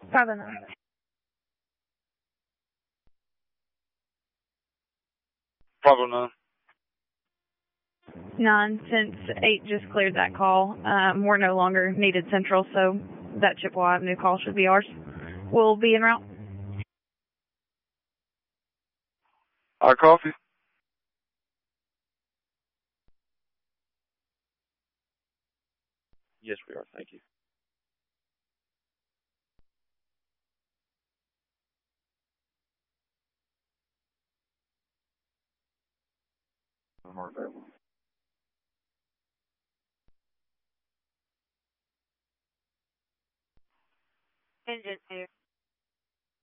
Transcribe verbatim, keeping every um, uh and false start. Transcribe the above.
five oh nine. five oh nine. Nine, since eight just cleared that call, um, we're no longer needed central, so that Chippewa Avenue call should be ours. We'll be en route. Our coffee? Yes, we are. Thank you. More available. Engine two.